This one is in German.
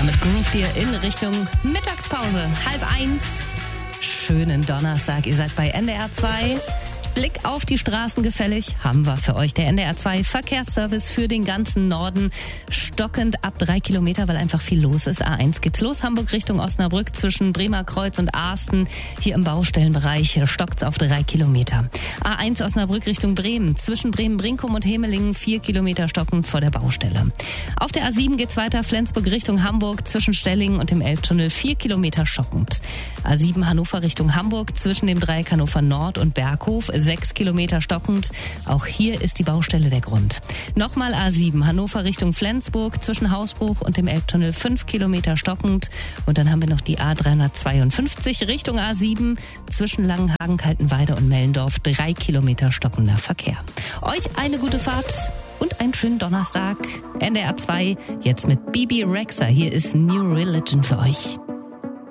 damit groovt ihr in Richtung Mittagspause. 12:30. Schönen Donnerstag, ihr seid bei NDR 2. Blick auf die Straßen gefällig, haben wir für euch. Der NDR 2 Verkehrsservice für den ganzen Norden. Stockend ab 3 Kilometer, weil einfach viel los ist. A1 geht's los, Hamburg Richtung Osnabrück zwischen Bremer Kreuz und Asten. Hier im Baustellenbereich stockt's auf 3 Kilometer. A1 Osnabrück Richtung Bremen. Zwischen Bremen-Brinkum und Hemelingen 4 Kilometer stockend vor der Baustelle. Auf der A7 geht's weiter, Flensburg Richtung Hamburg. Zwischen Stellingen und dem Elbtunnel 4 Kilometer stockend. A7 Hannover Richtung Hamburg. Zwischen dem Dreieck Hannover Nord und Berghof 6 Kilometer stockend. Auch hier ist die Baustelle der Grund. Nochmal A7 Hannover Richtung Flensburg zwischen Hausbruch und dem Elbtunnel 5 Kilometer stockend. Und dann haben wir noch die A352 Richtung A7 zwischen Langenhagen, Kaltenweide und Mellendorf 3 Kilometer stockender Verkehr. Euch eine gute Fahrt und einen schönen Donnerstag. NDR 2 jetzt mit Bibi Rexha. Hier ist New Religion für euch.